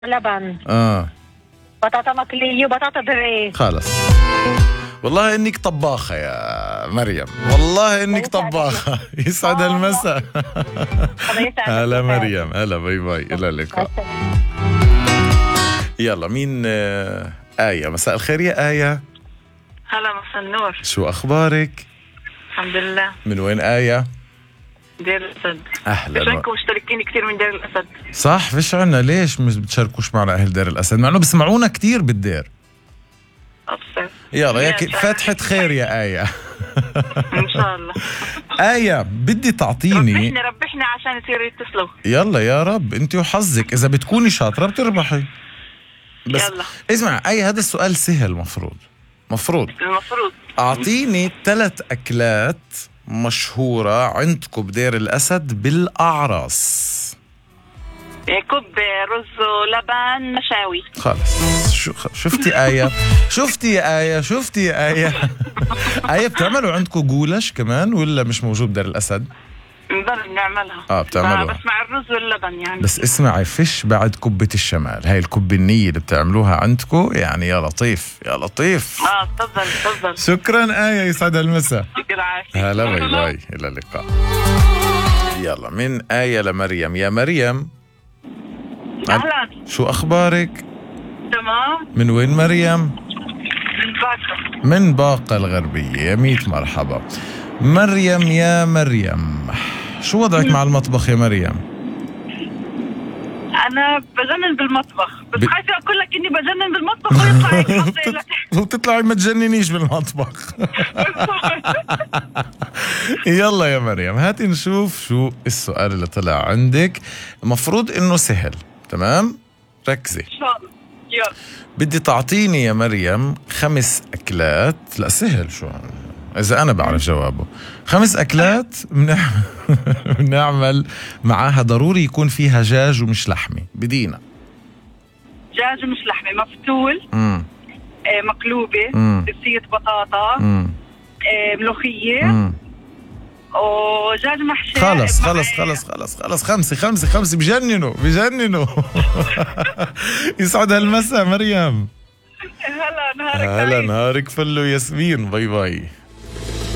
لبن، اه بطاطا مقلية وبطاطا دري. خلص. والله انك طباخة يا مريم، والله انك طباخة. يسعد المساء. هلا مريم، هلا، باي باي، الى اللقاء. يلا مين؟ آية. مساء الخير يا آية. هلا، مساء النور. شو أخبارك؟ الحمد لله. من وين آية؟ دير الأسد. أهلا. فيش عندكم مشتركين كثير من دير الأسد؟ صح، فيش عنا. ليش مش بتشاركوش معنا أهل دير الأسد؟ مع إنه بسمعونا كثير بالدير. أبصر. يلا يا فاتحة خير يا آية. إن شاء الله. آية بدي تعطيني. ربحنا عشان يصيروا يتصلوا. يلا يا رب، أنت وحظك، إذا بتكوني شاطرة بتربحي. بس يلا. اسمع آية، هذا السؤال سهل. المفروض أعطيني 3 أكلات مشهورة عندكم بدير الأسد بالأعراس. كب رز ولبن مشاوي. خلص. شفتي آية؟ شفتي يا آية؟ شفتي يا آية؟ آية، بتعملوا عندكم جولش كمان ولا مش موجود بدير الأسد؟ نقدر نعملها. بتعملوها بس مع الرز واللبن يعني. بس اسمعي، فيش بعد كبة الشمال، هاي الكبة النية اللي بتعملوها عندكم يعني. يا لطيف يا لطيف. تفضل. شكرا آية، يسعد المساء. شكرا عافية. هلا، باي باي، إلى اللقاء. يلا من آية لمريم. يا مريم، أهلا. شو أخبارك؟ تمام. من وين مريم؟ من باكر. من باقة الغربية. يا ميت مرحبا مريم. يا مريم، شو وضعك مع المطبخ يا مريم؟ أنا بجنن بالمطبخ، بس خايفة أقول لك إني بجنن بالمطبخ ويطلع هيك. وتطلعي ما تجننيش بالمطبخ. يلا يا مريم، هاتي نشوف شو السؤال اللي طلع عندك. المفروض إنه سهل. تمام، ركزي. إن شاء الله. يلا. بدي تعطيني يا مريم 5 أكلات. لا سهل، شو إذا أنا بعرف جوابه. 5 أكلات بنعمل معاها ضروري يكون فيها دجاج ومش لحمة. بدينا دجاج ومش لحمة، مفتول، مقلوبة، دبسية بطاطا، ملوخية، ودجاج محشي. خلص. خمسة بجننوا. يسعد هالمساء مريم. هلا، نهارك هلا، نهارك فل وياسمين. باي باي.